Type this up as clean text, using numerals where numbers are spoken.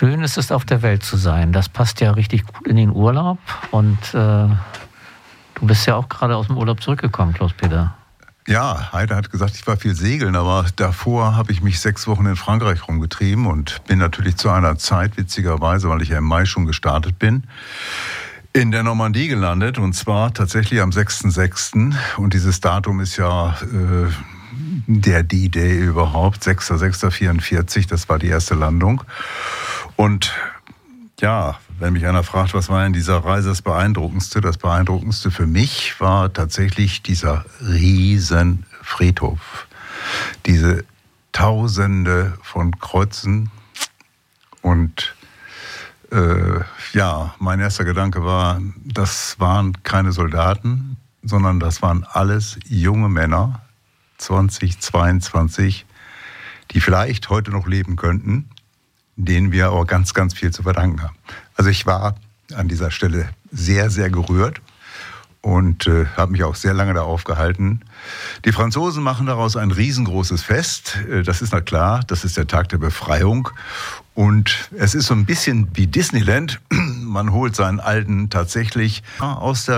schön ist es, auf der Welt zu sein. Das passt ja richtig gut in den Urlaub. Und du bist ja auch gerade aus dem Urlaub zurückgekommen, Klaus-Peter. Ja, Heide hat gesagt, ich war viel segeln, aber davor habe ich mich 6 Wochen in Frankreich rumgetrieben und bin natürlich zu einer Zeit, witzigerweise, weil ich ja im Mai schon gestartet bin, in der Normandie gelandet, und zwar tatsächlich am 6.6. Und dieses Datum ist ja der D-Day überhaupt, 6.6.44, das war die erste Landung. Und ja, wenn mich einer fragt, was war in dieser Reise das Beeindruckendste für mich war tatsächlich dieser riesen Friedhof. Diese Tausende von Kreuzen. Und mein erster Gedanke war, das waren keine Soldaten, sondern das waren alles junge Männer, 20, 22, die vielleicht heute noch leben könnten, denen wir aber ganz, ganz viel zu verdanken haben. Also ich war an dieser Stelle sehr, sehr gerührt und habe mich auch sehr lange da aufgehalten. Die Franzosen machen daraus ein riesengroßes Fest. Das ist na klar, das ist der Tag der Befreiung. Und es ist so ein bisschen wie Disneyland. Man holt seinen Alten tatsächlich aus der